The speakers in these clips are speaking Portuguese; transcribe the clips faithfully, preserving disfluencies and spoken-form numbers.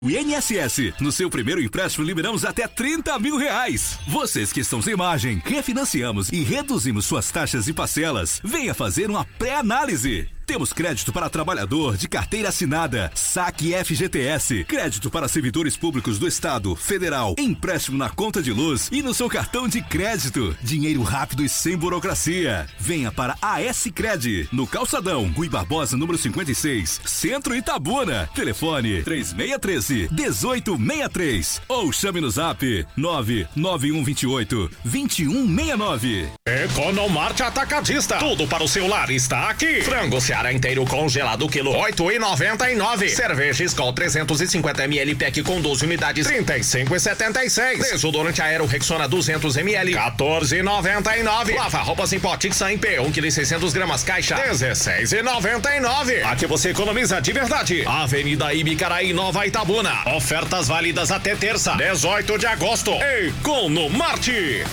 O I N S S, no seu primeiro empréstimo liberamos até trinta mil reais. Vocês que estão sem margem, refinanciamos e reduzimos suas taxas e parcelas. Venha fazer uma pré-análise. Temos crédito para trabalhador de carteira assinada, saque F G T S, crédito para servidores públicos do Estado, Federal, empréstimo na conta de luz e no seu cartão de crédito. Dinheiro rápido e sem burocracia. Venha para a S-Cred, no Calçadão, Rui Barbosa, número cinquenta e seis, Centro Itabuna. Telefone três seis um três, um oito seis três ou chame no zap nove nove um dois oito, dois um seis nove. Economarte Atacadista. Tudo para o seu lar está aqui. Frango Seara inteiro congelado, quilo oito reais e noventa e nove. Cerveja Skol trezentos e cinquenta mililitros, pack com doze unidades, trinta e cinco reais e setenta e seis. Desodorante Aero Rexona duzentos mililitros, quatorze reais e noventa e nove. Lava roupas em pó Tixan em P, um quilo e seiscentos gramas caixa, dezesseis reais e noventa e nove. Aqui você economiza de verdade. Avenida Ibicaraí, Nova Itabuna. Ofertas válidas até terça, dezoito de agosto. Economarte.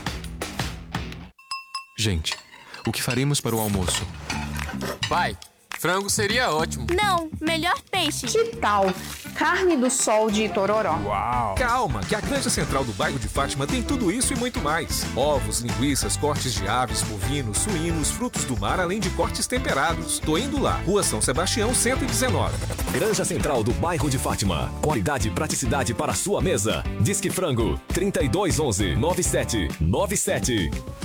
Gente, o que faremos para o almoço? Pai, frango seria ótimo. Não, melhor peixe. Que tal carne do sol de Itororó? Uau! Calma, que a Granja Central do bairro de Fátima tem tudo isso e muito mais. Ovos, linguiças, cortes de aves, bovinos, suínos, frutos do mar, além de cortes temperados. Tô indo lá. Rua São Sebastião, cento e dezenove. Granja Central do bairro de Fátima. Qualidade e praticidade para a sua mesa. Disque Frango, trinta e dois onze, noventa e sete noventa e sete.